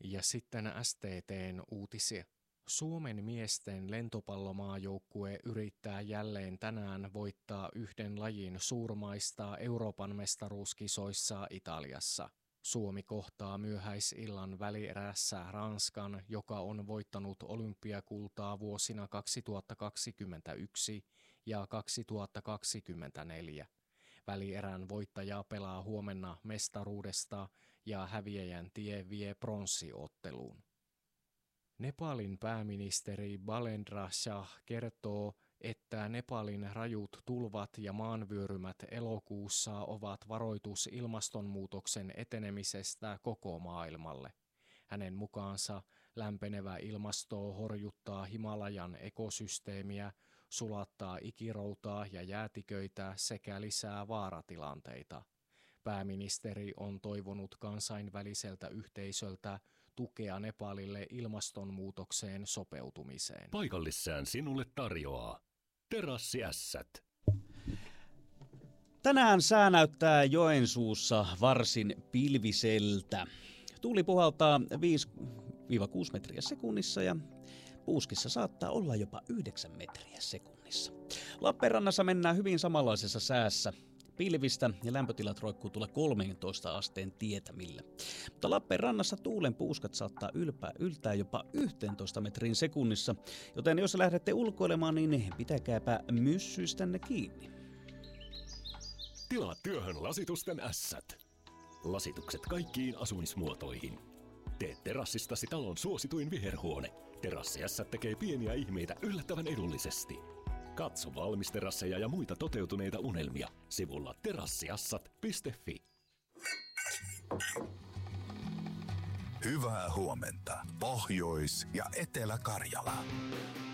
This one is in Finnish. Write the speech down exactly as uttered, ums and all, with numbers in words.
Ja sitten S T T:n uutisia. Suomen miesten lentopallomaajoukkue yrittää jälleen tänään voittaa yhden lajin suurmaista Euroopan mestaruuskisoissa Italiassa. Suomi kohtaa myöhäisillan välierässä Ranskan, joka on voittanut olympiakultaa vuosina kaksituhattakaksikymmentäyksi ja kaksituhattakaksikymmentäneljä. Välierän voittaja pelaa huomenna mestaruudesta ja häviäjän tie vie pronssiotteluun. Nepalin pääministeri Balendra Shah kertoo, että Nepalin rajut tulvat ja maanvyörymät elokuussa ovat varoitus ilmastonmuutoksen etenemisestä koko maailmalle. Hänen mukaansa lämpenevä ilmasto horjuttaa Himalajan ekosysteemiä, sulattaa ikiroutaa ja jäätiköitä sekä lisää vaaratilanteita. Pääministeri on toivonut kansainväliseltä yhteisöltä tukea Nepalille ilmastonmuutokseen sopeutumiseen. Paikallissään sinulle tarjoaa Terassiässät. Tänään sää näyttää Joensuussa varsin pilviseltä. Tuuli puhaltaa viisi kuusi metriä sekunnissa ja puuskissa saattaa olla jopa yhdeksän metriä sekunnissa. Lappeenrannassa mennään hyvin samanlaisessa säässä. Pilvistä ja lämpötilat roikkuu tulla kolmeentoista asteen tietämillä. Mutta Lappeenrannassa tuulen puuskat saattaa ylpää, yltää jopa yksitoista metrin sekunnissa, joten jos lähdette ulkoilemaan, niin pitäkääpä myssyistänne kiinni. Tilaa työhön Lasitusten ässät. Lasitukset kaikkiin asumismuotoihin. Tee terassistasi talon suosituin viherhuone. Terassiässät tekee pieniä ihmeitä yllättävän edullisesti. Katso valmisterasseja ja muita toteutuneita unelmia sivulla terassiassat piste fi. Hyvää huomenta, Pohjois- ja Etelä-Karjala.